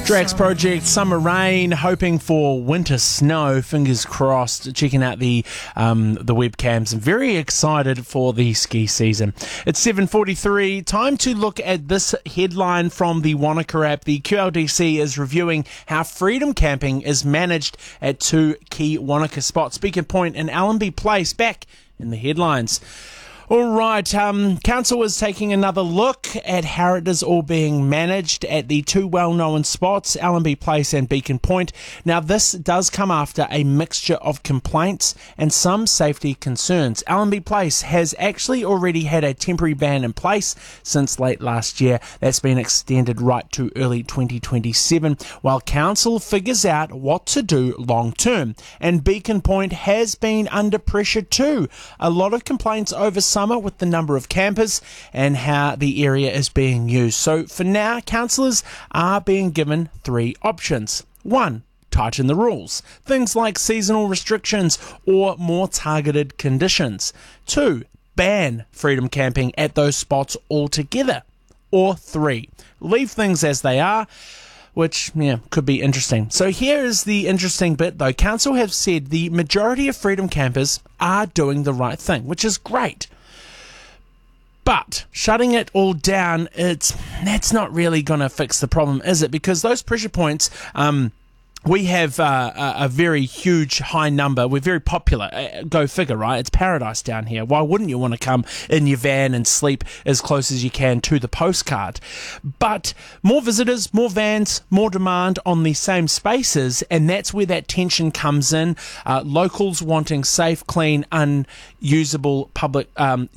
Drax Project, summer rain, hoping for winter snow. Fingers crossed. Checking out the webcams. I'm very excited for the ski season. It's 7:43. Time to look at this headline from the Wanaka app. The QLDC is reviewing how freedom camping is managed at two key Wanaka spots, Beacon Point and Allenby Place. Back in the headlines. All right, council is taking another look at how it is all being managed at the two well-known spots, Allenby Place and Beacon Point. Now, this does come after a mixture of complaints and some safety concerns. Allenby Place has actually already had a temporary ban in place since late last year. That's been extended right to early 2027, while council figures out what to do long-term. And Beacon Point has been under pressure too. A lot of complaints over summer with the number of campers and how the area is being used. So for now, councillors are being given three options. 1, tighten the rules, things like seasonal restrictions or more targeted conditions. 2, ban freedom camping at those spots altogether. Or 3, leave things as they are, which, could be interesting. So here is the interesting bit, though. Council have said the majority of freedom campers are doing the right thing, which is great. But shutting it all down, that's not really going to fix the problem, is it? Because those pressure points, we have a very huge high number. We're very popular. Go figure, right? It's paradise down here. Why wouldn't you want to come in your van and sleep as close as you can to the postcard? But more visitors, more vans, more demand on the same spaces, and that's where that tension comes in. Locals wanting safe, clean, usable public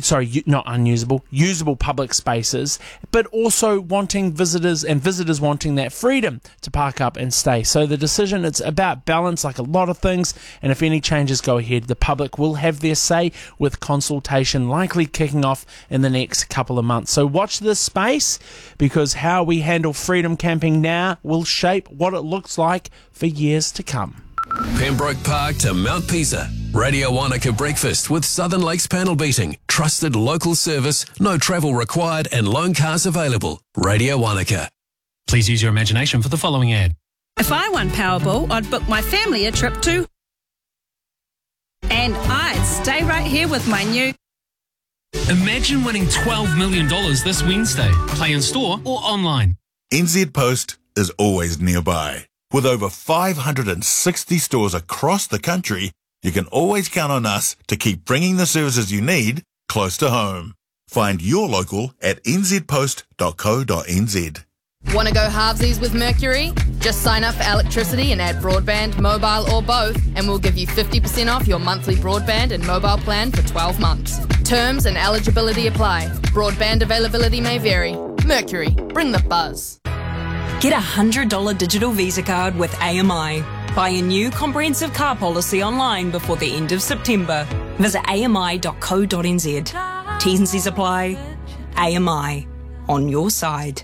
spaces, but also wanting visitors and visitors wanting that freedom to park up and stay. So the decision, it's about balance like a lot of things, and if any changes go ahead, the public will have their say, with consultation likely kicking off in the next couple of months. So watch this space, because how we handle freedom camping now will shape what it looks like for years to come. Pembroke Park to Mount Pisa. Radio Wanaka breakfast with Southern Lakes panel beating. Trusted local service, no travel required and loan cars available. Radio Wanaka. Please use your imagination for the following ad. If I won Powerball, I'd book my family a trip to... And I'd stay right here with my new... Imagine winning $12 million this Wednesday. Play in store or online. NZ Post is always nearby. With over 560 stores across the country, you can always count on us to keep bringing the services you need close to home. Find your local at nzpost.co.nz. Want to go halvesies with Mercury? Just sign up for electricity and add broadband, mobile or both, and we'll give you 50% off your monthly broadband and mobile plan for 12 months. Terms and eligibility apply. Broadband availability may vary. Mercury, bring the buzz. Get a $100 digital Visa card with AMI. Buy a new comprehensive car policy online before the end of September. Visit ami.co.nz. T's and C's apply. AMI. On your side.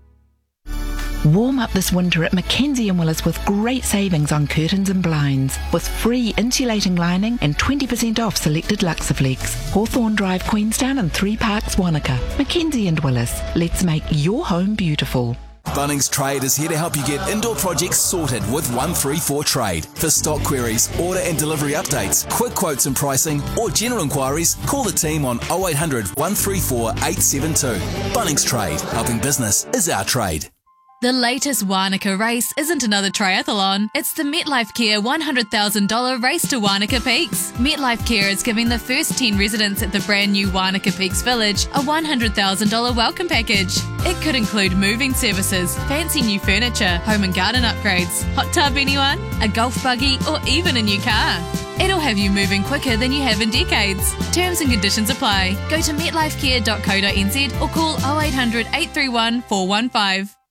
Warm up this winter at Mackenzie & Willis with great savings on curtains and blinds, with free insulating lining and 20% off selected Luxaflex. Hawthorne Drive, Queenstown and 3 Parks, Wanaka. Mackenzie & Willis. Let's make your home beautiful. Bunnings Trade is here to help you get indoor projects sorted with 134 Trade. For stock queries, order and delivery updates, quick quotes and pricing, or general inquiries, call the team on 0800 134 872. Bunnings Trade, helping business is our trade. The latest Wanaka race isn't another triathlon. It's the MetLife Care $100,000 Race to Wanaka Peaks. MetLife Care is giving the first 10 residents at the brand new Wanaka Peaks Village a $100,000 welcome package. It could include moving services, fancy new furniture, home and garden upgrades, hot tub anyone, a golf buggy or even a new car. It'll have you moving quicker than you have in decades. Terms and conditions apply. Go to metlifecare.co.nz or call 0800 831 415.